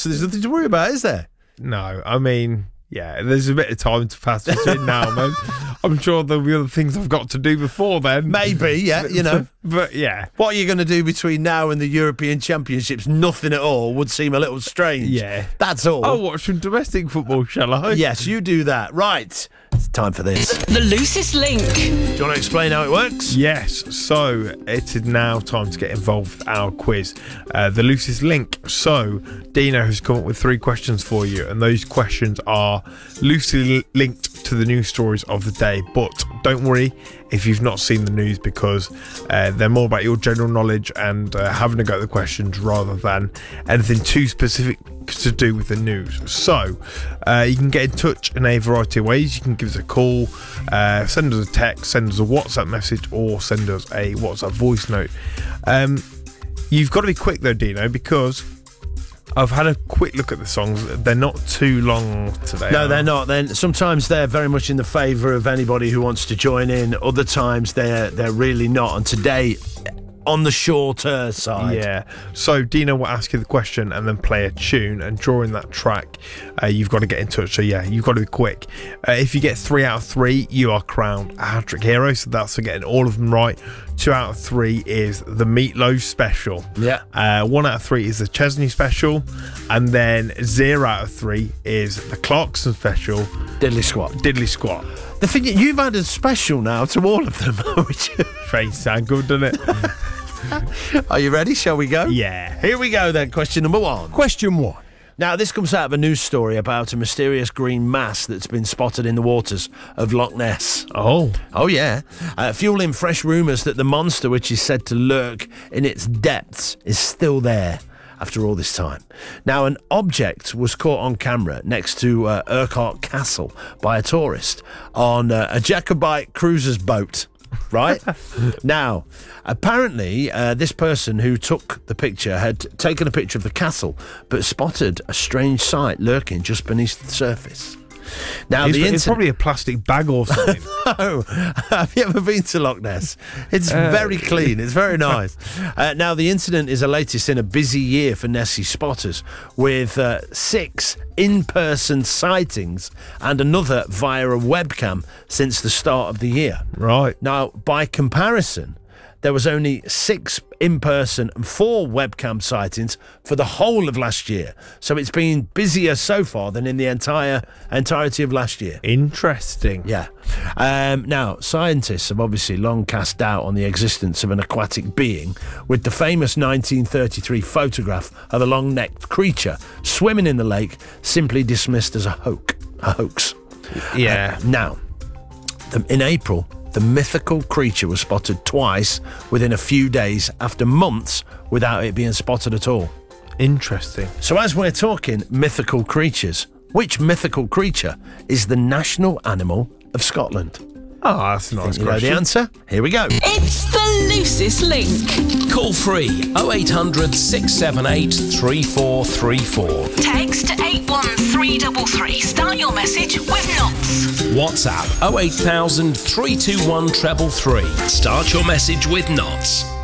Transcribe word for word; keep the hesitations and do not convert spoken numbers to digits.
so there's nothing to worry about, is there? No, I mean, yeah, there's a bit of time to pass between now and then. I'm sure there'll be other things I've got to do before then. Maybe, yeah, you know. But, but yeah. What are you going to do between now and the European Championships? Nothing at all would seem a little strange. Yeah. That's all. I'll watch some domestic football, shall I? Yes, you do that. Right. It's time for this. The loosest link. Do you want to explain how it works? Yes, so it is now time to get involved with our quiz, uh, the loosest link. So Dino has come up with three questions for you, and those questions are loosely linked to the news stories of the day. But don't worry if you've not seen the news, because uh, they're more about your general knowledge and uh, having a go at the questions rather than anything too specific to do with the news. So uh, you can get in touch in a variety of ways. You can give us a call, uh, send us a text, send us a WhatsApp message, or send us a WhatsApp voice note. Um, you've got to be quick though, Dino, because I've had a quick look at the songs. They're not too long today. No, they're not. Then sometimes they're very much in the favour of anybody who wants to join in. Other times they're they're really not. And today, on the shorter side. Yeah. So Dino will ask you the question and then play a tune, and during that track, uh, you've got to get in touch. So yeah, you've got to be quick. Uh, if you get three out of three, you are crowned a hat-trick hero. So that's for getting all of them right. Two out of three is the Meatloaf special. Yeah. Uh, one out of three is the Chesney special, and then zero out of three is the Clarkson special. Diddly squat. Diddly squat. The thing, you've added special now to all of them. Which Face sound good, doesn't it? Are you ready? Shall we go? Yeah. Here we go then. Question number one. Question one. Now, this comes out of a news story about a mysterious green mass that's been spotted in the waters of Loch Ness. Oh. Oh, yeah. Uh, fueling fresh rumours that the monster, which is said to lurk in its depths, is still there after all this time. Now, an object was caught on camera next to uh, Urquhart Castle by a tourist on uh, a Jacobite cruiser's boat. Right? Now, apparently, uh, this person who took the picture had taken a picture of the castle, but spotted a strange sight lurking just beneath the surface. Now, It's, the it's incident... probably a plastic bag or something. No. Have you ever been to Loch Ness? It's Uh, very clean. It's very nice. Uh, now, the incident is the latest in a busy year for Nessie spotters, with uh, six in-person sightings and another via a webcam since the start of the year. Right. Now, by comparison, there was only six in-person and four webcam sightings for the whole of last year. So it's been busier so far than in the entire entirety of last year. Interesting. Yeah. Um, now, scientists have obviously long cast doubt on the existence of an aquatic being, with the famous nineteen thirty-three photograph of a long-necked creature swimming in the lake simply dismissed as a hoax. A hoax. Yeah. Uh, now, the, in April, the mythical creature was spotted twice within a few days after months without it being spotted at all. Interesting. So as we're talking mythical creatures, which mythical creature is the national animal of Scotland? Oh, that's a nice Think you know question. the answer? Here we go. It's the loosest link. Call free oh eight hundred, six seven eight, three four three four. Text eight one three three three. Start your message with knots. WhatsApp oh eight thousand, three two one, three three three. Start your message with knots.